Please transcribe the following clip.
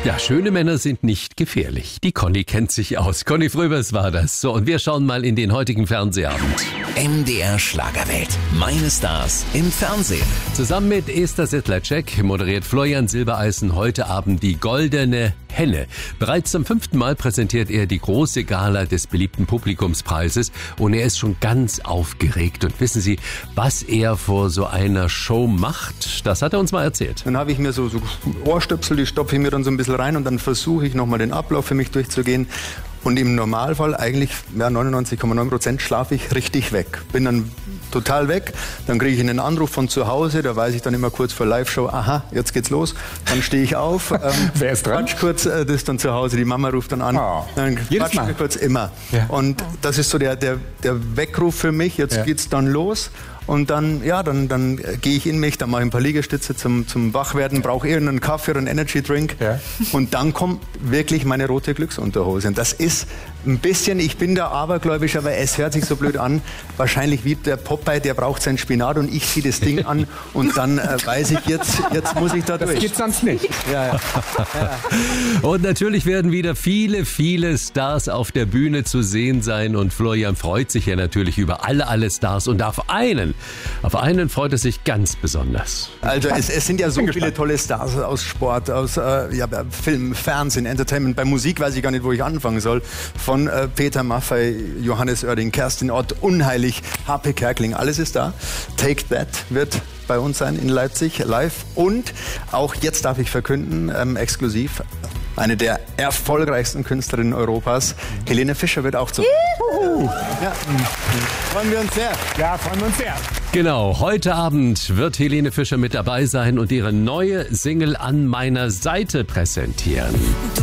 Ja, schöne Männer sind nicht gefährlich. Die Conny kennt sich aus. Conny Fröbers war das. So, und wir schauen mal in den heutigen Fernsehabend. MDR Schlagerwelt. Meine Stars im Fernsehen. Zusammen mit Esther Sedlacek moderiert Florian Silbereisen heute Abend die Goldene Henne. Bereits zum 5. Mal präsentiert er die große Gala des beliebten Publikumspreises und er ist schon ganz aufgeregt. Und wissen Sie, was er vor so einer Show macht? Das hat er uns mal erzählt. Dann habe ich mir so Ohrstöpsel, die stopfe ich mir dann so ein bisschen rein und dann versuche ich nochmal den Ablauf für mich durchzugehen. Und im Normalfall eigentlich 99,9% schlafe ich richtig weg. Bin dann total weg, dann kriege ich einen Anruf von zu Hause, da weiß ich dann immer kurz vor Live-Show, aha, jetzt geht's los. Dann stehe ich auf, wer ist dran? quatsch kurz, das ist dann zu Hause, die Mama ruft dann an, dann quatschen wir kurz immer. Ja. Und das ist so der Weckruf für mich, jetzt geht's dann los. Und dann, dann gehe ich in mich, dann mache ich ein paar Liegestütze zum Wachwerden, brauche irgendeinen Kaffee oder einen Energy-Drink. Ja. Und dann kommt wirklich meine rote Glücksunterhose. Und das ist ein bisschen, ich bin da abergläubisch, aber es hört sich so blöd an. Wahrscheinlich wie der Popeye, der braucht sein Spinat und ich ziehe das Ding an und dann weiß ich, jetzt muss ich da durch. Das geht sonst nicht. Ja. Und natürlich werden wieder viele, viele Stars auf der Bühne zu sehen sein. Und Florian freut sich ja natürlich über alle Stars. Und auf einen freut er sich ganz besonders. Also es sind ja so viele tolle Stars aus Sport, aus Film, Fernsehen, Entertainment. Bei Musik weiß ich gar nicht, wo ich anfangen soll. Von Peter Maffay, Johannes Oerding, Kerstin Ott, Unheilig, Harpe Kerkeling, alles ist da. Take That wird bei uns sein in Leipzig live. Und auch jetzt darf ich verkünden, exklusiv, eine der erfolgreichsten Künstlerinnen Europas, Helene Fischer, wird auch zu. Ja. Freuen wir uns sehr. Ja, freuen wir uns sehr. Genau, heute Abend wird Helene Fischer mit dabei sein und ihre neue Single An meiner Seite präsentieren.